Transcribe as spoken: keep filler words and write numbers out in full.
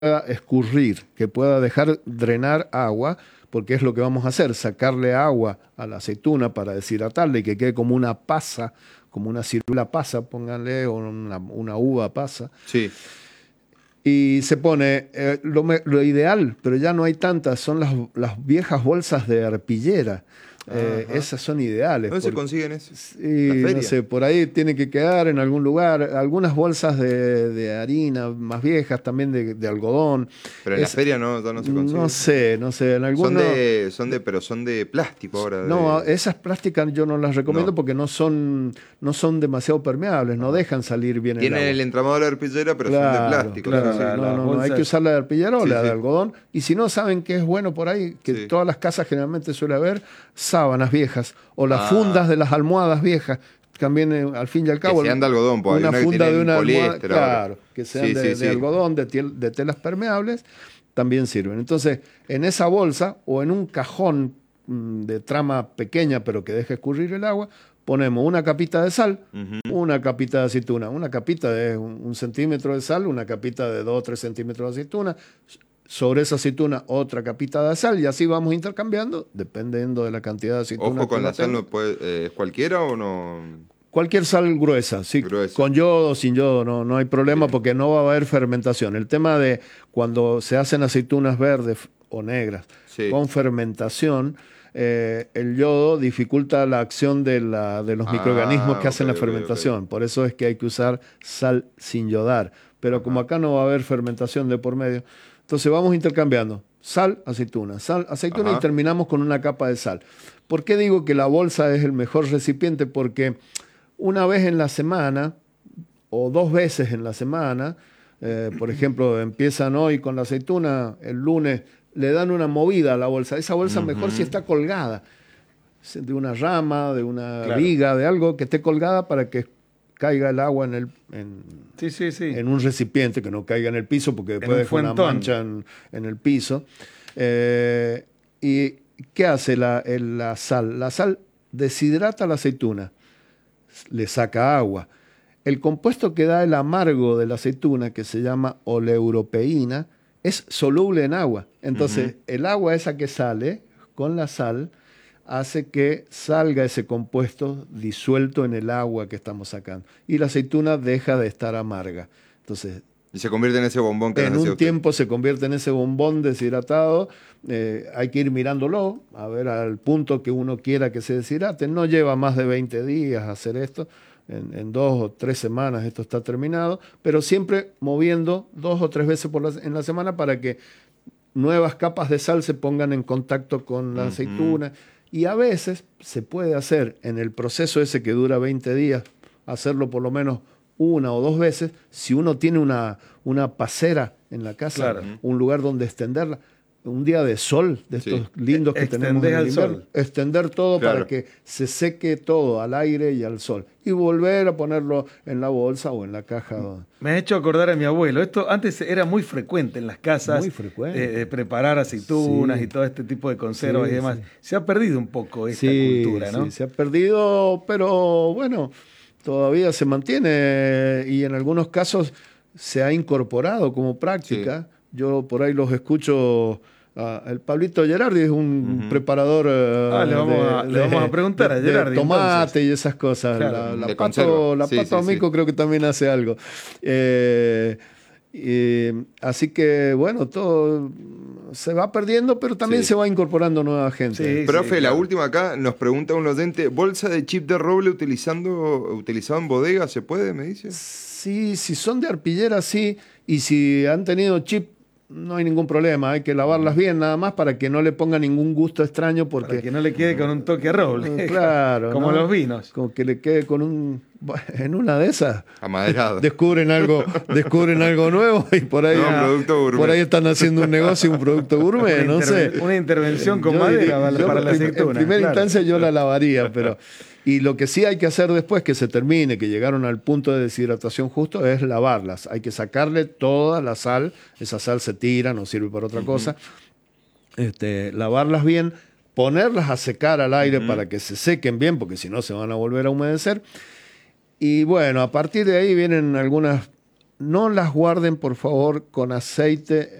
escurrir, que pueda dejar drenar agua, porque es lo que vamos a hacer, sacarle agua a la aceituna para deshidratarla y que quede como una pasa, como una ciruela pasa, pónganle, o una, una uva pasa. Sí. Y se pone, eh, lo, lo ideal, pero ya no hay tantas, son las, las viejas bolsas de arpillera. Eh, esas son ideales. ¿Dónde por, se consiguen esas? Sí, no sé, por ahí tiene que quedar en algún lugar. Algunas bolsas de, de harina más viejas, también de, de algodón. Pero en es, la feria no, no se consiguen. No sé, no sé. En algunos, son de, son de, pero son de plástico ahora. No, de... esas plásticas yo no las recomiendo no. porque no son, no son demasiado permeables, no, no dejan salir bien el agua. Tienen el entramado de la arpillera, pero claro, son de plástico. Claro, sí, no, sí. no, no, no, hay que usar la de arpillera o sí, la sí. de algodón. Y si no saben qué es bueno por ahí, que sí. todas las casas generalmente suele haber sábanas viejas o las ah. fundas de las almohadas viejas. También, eh, al fin y al cabo, que sean de algodón, pues, una, una funda de una almohada, claro, ahora. que sean sí, de, sí, de sí. algodón, de, tiel, de telas permeables, también sirven. Entonces, en esa bolsa o en un cajón mmm, de trama pequeña, pero que deje escurrir el agua, ponemos una capita de sal, uh-huh. una capita de aceituna. Una capita de un, un centímetro de sal, una capita de dos o tres centímetros de aceituna. Sobre esa aceituna otra capita de sal y así vamos intercambiando dependiendo de la cantidad de aceituna. Ojo con la sal, no puede, eh, ¿es cualquiera o no? Cualquier sal gruesa, sí, gruesa. Con yodo o sin yodo no, no hay problema sí. porque no va a haber fermentación. El tema de cuando se hacen aceitunas verdes o negras sí. con fermentación, eh, el yodo dificulta la acción de, la, de los ah, microorganismos que okay, hacen la fermentación. Okay, okay. Por eso es que hay que usar sal sin yodar. Pero Ajá. como acá no va a haber fermentación de por medio, entonces vamos intercambiando sal, aceituna, sal, aceituna Ajá. y terminamos con una capa de sal. ¿Por qué digo que la bolsa es el mejor recipiente? Porque una vez en la semana o dos veces en la semana, eh, por ejemplo, empiezan hoy con la aceituna, el lunes le dan una movida a la bolsa. Esa bolsa uh-huh. mejor si está colgada de una rama, de una claro. viga, de algo que esté colgada para que caiga el agua en, el, en, sí, sí, sí. en un recipiente, que no caiga en el piso, porque después deja una mancha en, en el piso. Eh, ¿Y qué hace la, el, la sal? La sal deshidrata la aceituna, le saca agua. El compuesto que da el amargo de la aceituna, que se llama oleuropeína, es soluble en agua. Entonces, uh-huh. el agua esa que sale con la sal hace que salga ese compuesto disuelto en el agua que estamos sacando. Y la aceituna deja de estar amarga. Entonces, y se convierte en ese bombón que en un tiempo usted. Se convierte en ese bombón deshidratado. Eh, hay que ir mirándolo, a ver al punto que uno quiera que se deshidrate. No lleva más de veinte días hacer esto. En, en dos o tres semanas esto está terminado. Pero siempre moviendo dos o tres veces por la, en la semana para que nuevas capas de sal se pongan en contacto con la uh-huh. aceituna. Y a veces se puede hacer en el proceso ese que dura veinte días, hacerlo por lo menos una o dos veces, si uno tiene una, una pasera en la casa, claro. un lugar donde extenderla, un día de sol, de estos sí. lindos que Extender tenemos en el invierno, sol. extender todo claro. para que se seque todo al aire y al sol. Y volver a ponerlo en la bolsa o en la caja. Me ha hecho acordar a mi abuelo. Esto antes era muy frecuente en las casas. Muy frecuente. Eh, preparar aceitunas sí. y todo este tipo de conservas sí, y demás. Sí. Se ha perdido un poco esta sí, cultura, ¿no? Sí, se ha perdido, pero bueno, todavía se mantiene y en algunos casos se ha incorporado como práctica. Sí. Yo por ahí los escucho. Uh, el Pablito Gerardi es un uh-huh. preparador uh, ah, le, vamos de, a, le vamos a preguntar de, a Gerardi, de tomate entonces. Y esas cosas. Claro, la la Pato, la sí, Pato sí, Amico sí. creo que también hace algo. Eh, y, así que bueno, todo se va perdiendo, pero también sí. se va incorporando nueva gente. Sí, Profe, sí, la claro. última acá nos pregunta un oyente, ¿bolsa de chip de roble utilizando utilizado en bodega se puede, me dice? Sí, si son de arpillera, sí. Y si han tenido chip, no hay ningún problema, hay que lavarlas bien nada más para que no le ponga ningún gusto extraño porque... Para que no le quede con un toque a roble. Claro. Como ¿no? los vinos. Como que le quede con un... En una de esas... Amaderado. Descubren algo, descubren algo nuevo y por ahí... No, producto gourmet. Por ahí están haciendo un negocio, un producto gourmet, una no sé. Una intervención con yo madera diría, para, yo para la aceituna. En primera claro. instancia yo la lavaría, pero... Y lo que sí hay que hacer después que se termine, que llegaron al punto de deshidratación justo, es lavarlas. Hay que sacarle toda la sal. Esa sal se tira, no sirve para otra uh-huh. cosa. Este, lavarlas bien, ponerlas a secar al aire uh-huh. para que se sequen bien, porque si no se van a volver a humedecer. Y bueno, a partir de ahí vienen algunas no las guarden, por favor, con aceite